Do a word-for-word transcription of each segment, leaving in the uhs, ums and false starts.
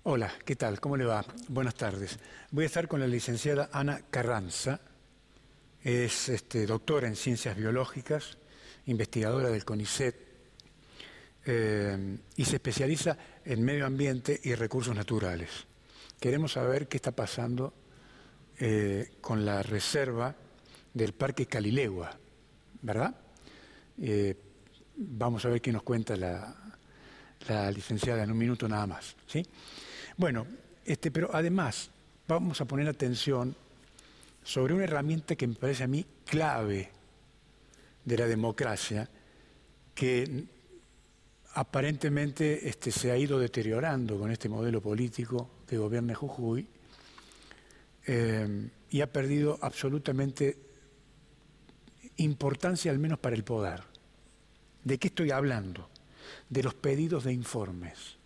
Hola, ¿qué tal? ¿Cómo le va? Buenas tardes. Voy a estar con la licenciada Ana Carranza. Es este, doctora en Ciencias Biológicas, investigadora del CONICET eh, y se especializa en medio ambiente y recursos naturales. Queremos saber qué está pasando eh, con la reserva del Parque Calilegua, ¿verdad? Eh, vamos a ver qué nos cuenta la, la licenciada en un minuto nada más, ¿sí? Bueno, este, pero además vamos a poner atención sobre una herramienta que me parece a mí clave de la democracia, que aparentemente este, se ha ido deteriorando con este modelo político que gobierna Jujuy eh, y ha perdido absolutamente importancia, al menos para el poder. ¿De qué estoy hablando? De los pedidos de informes.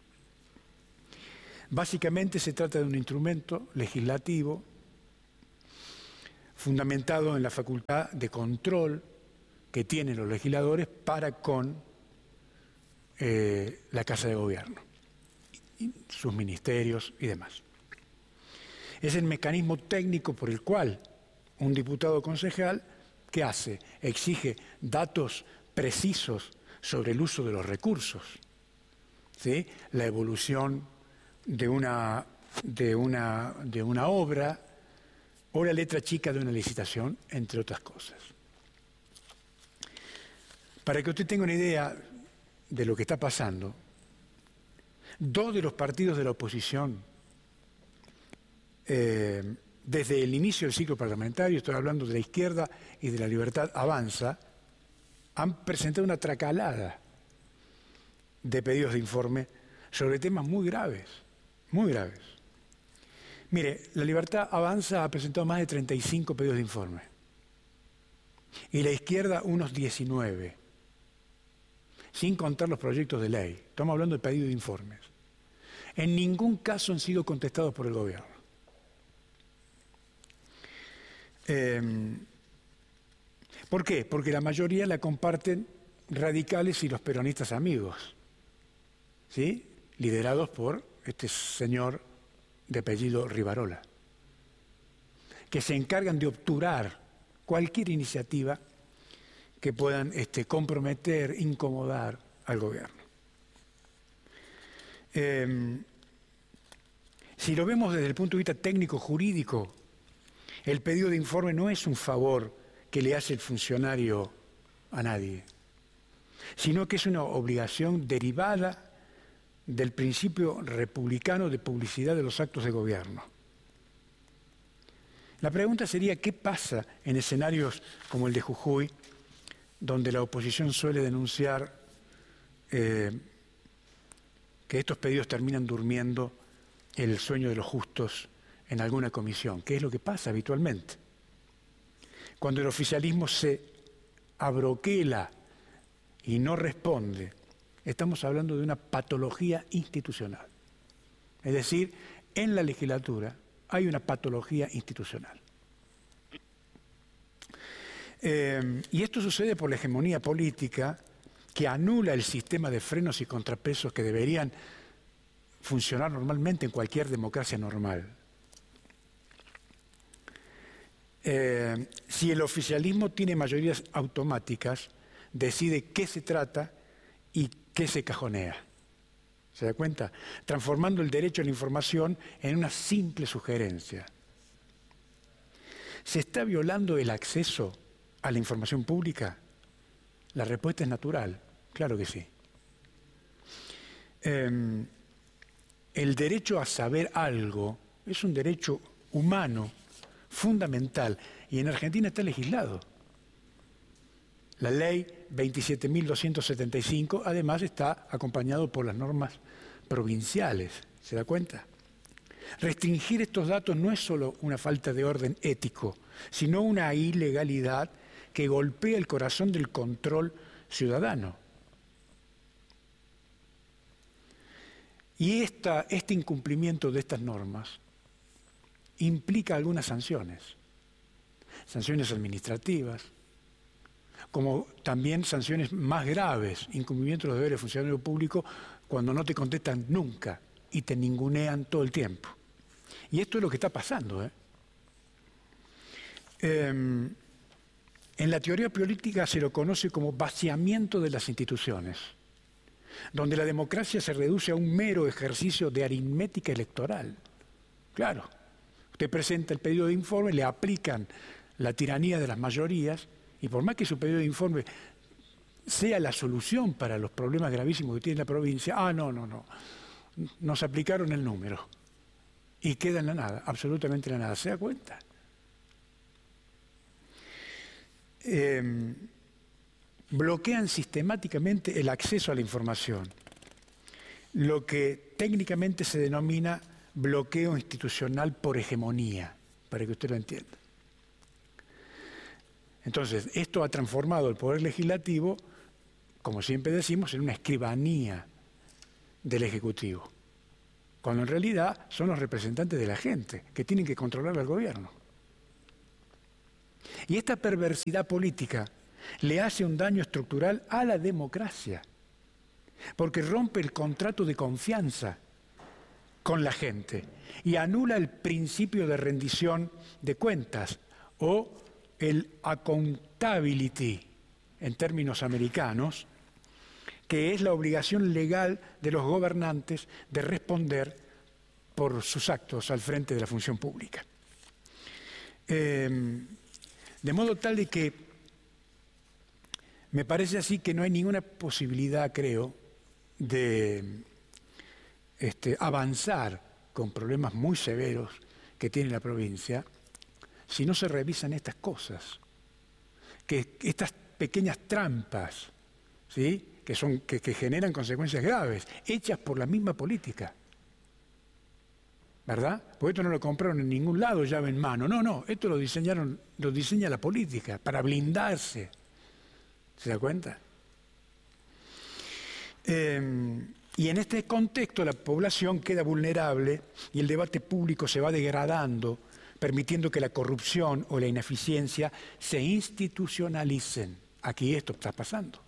Básicamente se trata de un instrumento legislativo fundamentado en la facultad de control que tienen los legisladores para con eh, la Casa de Gobierno, y sus ministerios y demás. Es el mecanismo técnico por el cual un diputado concejal, ¿qué hace? Exige datos precisos sobre el uso de los recursos, ¿sí? La evolución de una, de una, de una obra o la letra chica de una licitación, entre otras cosas. Para que usted tenga una idea de lo que está pasando, dos de los partidos de la oposición, eh, desde el inicio del ciclo parlamentario, estoy hablando de la Izquierda y de la Libertad Avanza, han presentado una tracalada de pedidos de informe sobre temas muy graves, muy graves. Mire, la Libertad Avanza ha presentado más de treinta y cinco pedidos de informe y la Izquierda unos diecinueve, sin contar los proyectos de ley. Estamos hablando de pedidos de informes. En ningún caso han sido contestados por el gobierno. Eh, ¿Por qué? Porque la mayoría la comparten radicales y los peronistas amigos, ¿sí? Liderados por este señor de apellido Rivarola, que se encargan de obturar cualquier iniciativa que puedan este, comprometer, incomodar al gobierno. Eh, si lo vemos desde el punto de vista técnico-jurídico, el pedido de informe no es un favor que le hace el funcionario a nadie, sino que es una obligación derivada del principio republicano de publicidad de los actos de gobierno. La pregunta sería, ¿qué pasa en escenarios como el de Jujuy, donde la oposición suele denunciar eh, que estos pedidos terminan durmiendo el sueño de los justos en alguna comisión? ¿Qué es lo que pasa habitualmente? Cuando el oficialismo se abroquela y no responde, estamos hablando de una patología institucional. Es decir, en la legislatura hay una patología institucional. Eh, y esto sucede por la hegemonía política que anula el sistema de frenos y contrapesos que deberían funcionar normalmente en cualquier democracia normal. Eh, si el oficialismo tiene mayorías automáticas, decide qué se trata y qué se cajonea. ¿Se da cuenta? Transformando el derecho a la información en una simple sugerencia. ¿Se está violando el acceso a la información pública? La respuesta es natural, claro que sí. Eh, el derecho a saber algo es un derecho humano, fundamental, y en Argentina está legislado. La ley veintisiete mil doscientos setenta y cinco, además, está acompañado por las normas provinciales. ¿Se da cuenta? Restringir estos datos no es solo una falta de orden ético, sino una ilegalidad que golpea el corazón del control ciudadano. Y esta, este incumplimiento de estas normas implica algunas sanciones, sanciones administrativas, como también sanciones más graves, incumplimiento de los deberes de funcionario público cuando no te contestan nunca y te ningunean todo el tiempo. Y esto es lo que está pasando, ¿eh? Eh, en la teoría política se lo conoce como vaciamiento de las instituciones, donde la democracia se reduce a un mero ejercicio de aritmética electoral. Claro, usted presenta el pedido de informe, le aplican la tiranía de las mayorías, y por más que su pedido de informe sea la solución para los problemas gravísimos que tiene la provincia, ah, no, no, no, nos aplicaron el número, y queda en la nada, absolutamente en la nada. ¿Se da cuenta? Eh, bloquean sistemáticamente el acceso a la información, lo que técnicamente se denomina bloqueo institucional por hegemonía, para que usted lo entienda. Entonces, esto ha transformado el Poder Legislativo, como siempre decimos, en una escribanía del Ejecutivo, cuando en realidad son los representantes de la gente que tienen que controlar al gobierno. Y esta perversidad política le hace un daño estructural a la democracia, porque rompe el contrato de confianza con la gente y anula el principio de rendición de cuentas o el accountability en términos americanos, que es la obligación legal de los gobernantes de responder por sus actos al frente de la función pública. Eh, de modo tal de que me parece así que no hay ninguna posibilidad, creo, de este, avanzar con problemas muy severos que tiene la provincia si no se revisan estas cosas, que estas pequeñas trampas, ¿sí?, que, son, que, que generan consecuencias graves, hechas por la misma política. ¿Verdad? Porque esto no lo compraron en ningún lado llave en mano. No, no, esto lo diseñaron, lo diseña la política para blindarse. ¿Se da cuenta? Eh, y en este contexto la población queda vulnerable y el debate público se va degradando, permitiendo que la corrupción o la ineficiencia se institucionalicen. Aquí esto está pasando.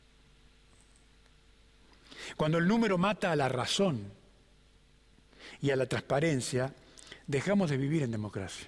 Cuando el número mata a la razón y a la transparencia, dejamos de vivir en democracia.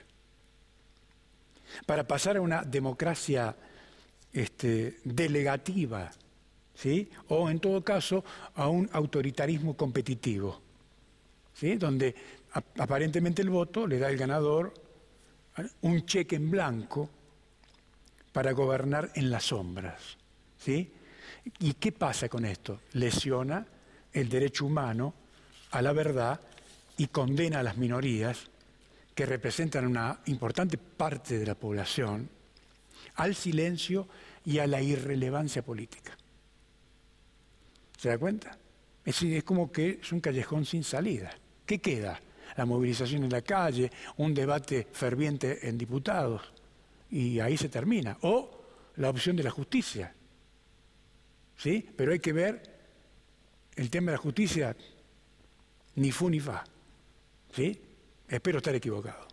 Para pasar a una democracia este, delegativa, ¿sí?, o en todo caso a un autoritarismo competitivo, ¿sí?, donde ap- aparentemente el voto le da al ganador un cheque en blanco para gobernar en las sombras, ¿sí? ¿Y qué pasa con esto? Lesiona el derecho humano a la verdad y condena a las minorías, que representan una importante parte de la población, al silencio y a la irrelevancia política. ¿Se da cuenta? Es decir, es como que es un callejón sin salida. ¿Qué queda? La movilización en la calle, un debate ferviente en diputados, y ahí se termina. O la opción de la justicia. ¿Sí? Pero hay que ver el tema de la justicia, ni fu ni fa. ¿Sí? Espero estar equivocado.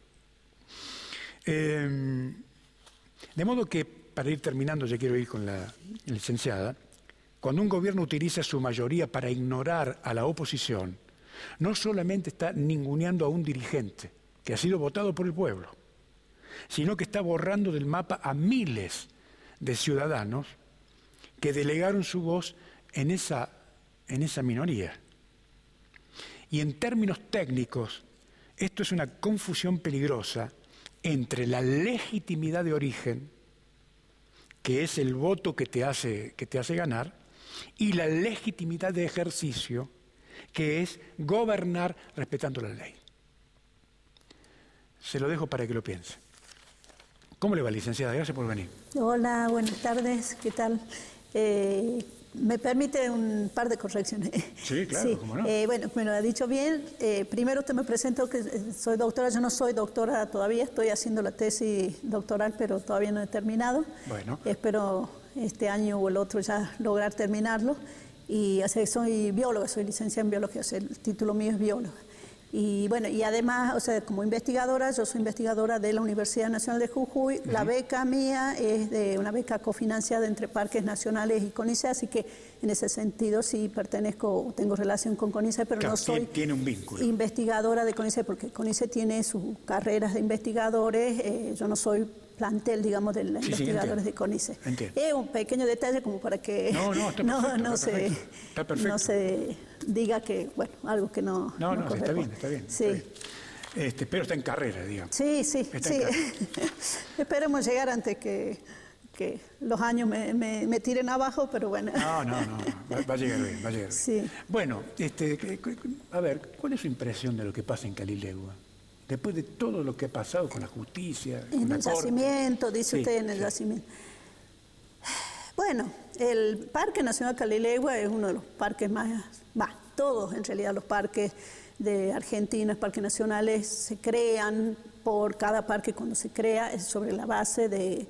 Eh, de modo que, para ir terminando, ya quiero ir con la licenciada, cuando un gobierno utiliza su mayoría para ignorar a la oposición, no solamente está ninguneando a un dirigente que ha sido votado por el pueblo, sino que está borrando del mapa a miles de ciudadanos que delegaron su voz en esa, en esa minoría. Y en términos técnicos, esto es una confusión peligrosa entre la legitimidad de origen, que es el voto que te hace, que te hace ganar, y la legitimidad de ejercicio, que es gobernar respetando la ley. Se lo dejo para que lo piense. ¿Cómo le va, licenciada? Gracias por venir. Hola, buenas tardes. ¿Qué tal? Eh, ¿Me permite un par de correcciones? Sí, claro, sí. ¿Cómo no? Eh, bueno, me lo ha dicho bien. Eh, primero te me presento que soy doctora. Yo no soy doctora todavía, estoy haciendo la tesis doctoral, pero todavía no he terminado. Bueno. Espero este año o el otro ya lograr terminarlo. Y o sea, soy bióloga, soy licenciada en biología, o sea, el título mío es bióloga. Y bueno, y además, o sea, como investigadora, yo soy investigadora de la Universidad Nacional de Jujuy. Uh-huh. La beca mía es de una beca cofinanciada entre Parques Nacionales y CONICET, así que en ese sentido sí pertenezco, tengo relación con CONICET, pero claro, no soy tiene un vínculo. investigadora de CONICET, porque CONICET tiene sus carreras de investigadores, eh, yo no soy plantel, digamos, de los sí, investigadores sí, de CONICET. Entiendo. Es un pequeño detalle como para que no, no, está no, perfecto, no, está se, perfecto. Está perfecto. no se diga que, bueno, algo que no No, no, no está bien, está bien. Sí. Está bien. Este, pero está en carrera, digamos. Sí, sí, está sí. Esperemos llegar antes que, que los años me, me, me tiren abajo, pero bueno. No, no, no, va, va a llegar bien, va a llegar bien. Sí. Bueno, este, a ver, ¿cuál es su impresión de lo que pasa en Calilegua? Después de todo lo que ha pasado con la justicia, en con el la yacimiento, corte. dice Sí, usted, en el sí. yacimiento. Bueno, el Parque Nacional Calilegua es uno de los parques más, va, todos en realidad los parques de Argentina, los parques nacionales se crean por cada parque cuando se crea, es sobre la base de,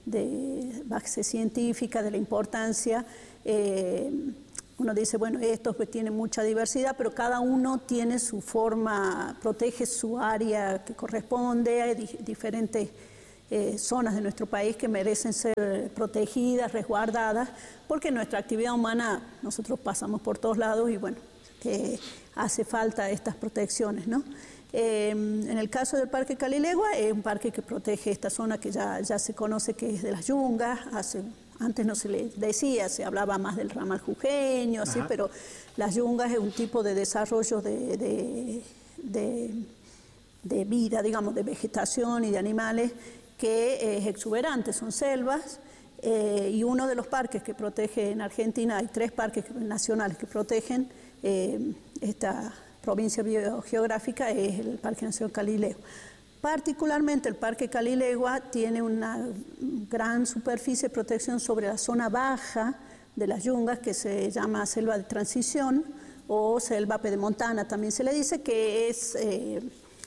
de base científica, de la importancia. Eh, Uno dice, bueno, estos pues tienen mucha diversidad, pero cada uno tiene su forma, protege su área que corresponde, hay di diferentes eh, zonas de nuestro país que merecen ser protegidas, resguardadas, porque nuestra actividad humana, nosotros pasamos por todos lados y bueno, eh, hace falta estas protecciones, ¿no? Eh, en el caso del Parque Calilegua, es un parque que protege esta zona que ya, ya se conoce que es de las Yungas, hace... Antes no se le decía, se hablaba más del ramal jujeño, así, pero las yungas es un tipo de desarrollo de, de, de, de vida, digamos, de vegetación y de animales que es exuberante, son selvas, eh, y uno de los parques que protege en Argentina, hay tres parques nacionales que protegen eh, esta provincia biogeográfica, es el Parque Nacional Calilegua. Particularmente el Parque Calilegua tiene una gran superficie de protección sobre la zona baja de las yungas, que se llama selva de transición o selva pedemontana, también se le dice, que es eh,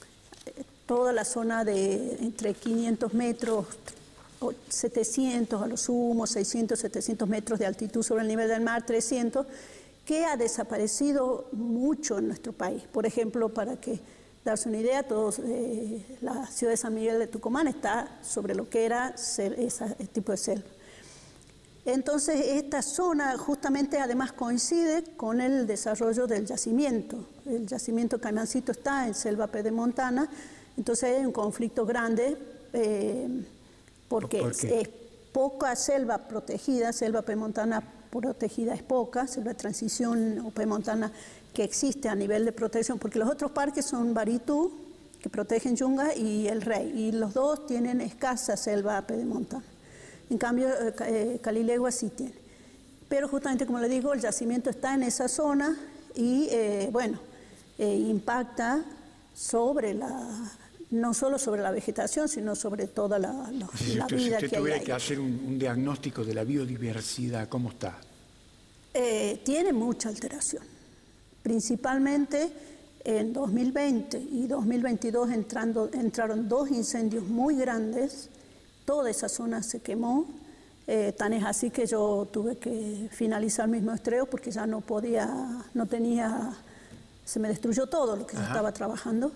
toda la zona de entre quinientos metros, setecientos a lo sumo, seiscientos, setecientos metros de altitud sobre el nivel del mar, trescientos, que ha desaparecido mucho en nuestro país. Por ejemplo, para que darse una idea, todos, eh, la ciudad de San Miguel de Tucumán está sobre lo que era ese, ese tipo de selva. Entonces, esta zona justamente además coincide con el desarrollo del yacimiento. El yacimiento Caimancito está en selva pedemontana, entonces hay un conflicto grande eh, porque ¿Por qué? es poca selva protegida, selva pedemontana protegida es poca, selva de transición o pedemontana que existe a nivel de protección, porque los otros parques son Baritú, que protegen yungas, y El Rey, y los dos tienen escasa selva pedemontana. En cambio, eh, Calilegua sí tiene. Pero justamente, como le digo, el yacimiento está en esa zona y, eh, bueno, eh, impacta sobre la, no solo sobre la vegetación, sino sobre toda la, la, si la usted, vida si usted que hay tuviera ahí. que hacer un, un diagnóstico de la biodiversidad, ¿cómo está? Eh, tiene mucha alteración. Principalmente en dos mil veinte y dos mil veintidós entrando, entraron dos incendios muy grandes, toda esa zona se quemó, eh, tan es así que yo tuve que finalizar mis muestreos porque ya no podía, no tenía, se me destruyó todo lo que yo estaba trabajando.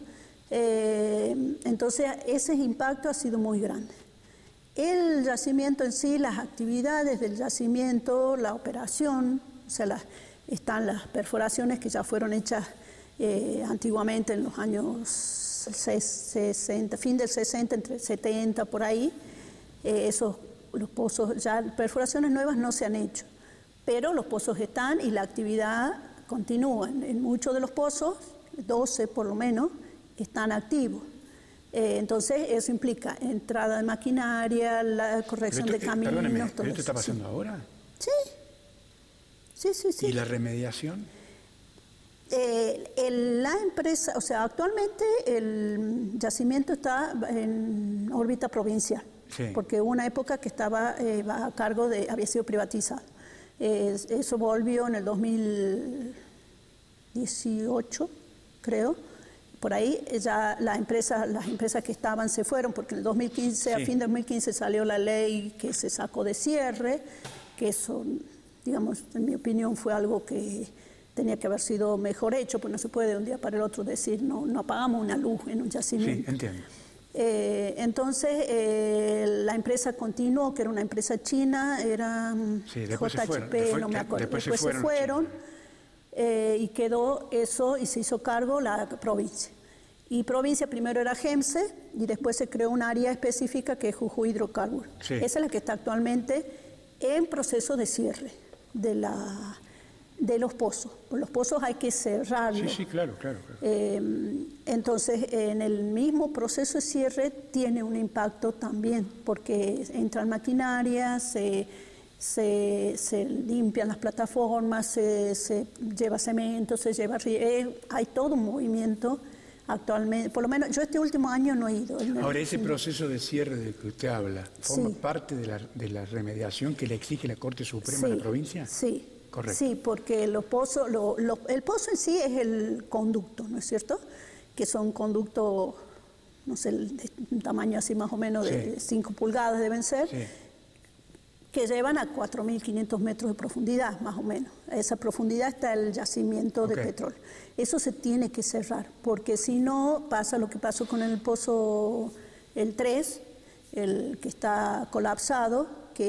Eh, entonces ese impacto ha sido muy grande. El yacimiento en sí, las actividades del yacimiento, la operación, o sea, las, están las perforaciones que ya fueron hechas eh, antiguamente en los años sesenta, fin del sesenta, entre setenta, por ahí. Eh, esos, los pozos, ya perforaciones nuevas no se han hecho, pero los pozos están y la actividad continúa. En muchos de los pozos, doce por lo menos, están activos. Eh, entonces, eso implica entrada de maquinaria, la corrección esto, de caminos, eh, perdóneme, todo ¿pero esto eso, está pasando sí. ahora? Sí. Sí, sí, sí. ¿Y la remediación? Eh, el, la empresa, o sea, actualmente el yacimiento está en órbita provincial, sí. Porque hubo una época que estaba eh, a cargo de, había sido privatizado. Eh, eso volvió en el dos mil dieciocho, creo. Por ahí ya la empresa, las empresas que estaban se fueron, porque en el dos mil quince, sí. A fin de dos mil quince salió la ley que se sacó de cierre, que eso, digamos, en mi opinión fue algo que tenía que haber sido mejor hecho, pues no se puede de un día para el otro decir, no, no apagamos una luz en un yacimiento. Sí, entiendo. Eh, entonces, eh, la empresa continuó, que era una empresa china, era sí, J H P, después, no me acuerdo. Después, después se fueron, se fueron eh, y quedó eso y se hizo cargo la provincia. Y provincia primero era GEMSE y después se creó un área específica que es Jujuy Hidrocarburos. Sí. Esa es la que está actualmente en proceso de cierre de, la, de los pozos. Los pozos hay que cerrarlos. Sí, sí, claro, claro. claro. Eh, entonces, en el mismo proceso de cierre tiene un impacto también, porque entran maquinarias, se, se, se limpian las plataformas, se, se lleva cemento, se lleva... Eh, hay todo un movimiento. Actualmente, por lo menos yo este último año no he ido. Ahora, ese proceso de cierre del que usted habla, ¿forma sí. parte de la, de la remediación que le exige la Corte Suprema sí, de la provincia? Sí, correcto. Sí, porque los pozos, lo, lo, el pozo en sí es el conducto, ¿no es cierto? Que son conductos, no sé, de un tamaño así más o menos de cinco sí. pulgadas deben ser, sí. que llevan a cuatro mil quinientos metros de profundidad, más o menos. A esa profundidad está el yacimiento okay. de petróleo. Eso se tiene que cerrar, porque si no pasa lo que pasó con el pozo, el tres, el que está colapsado,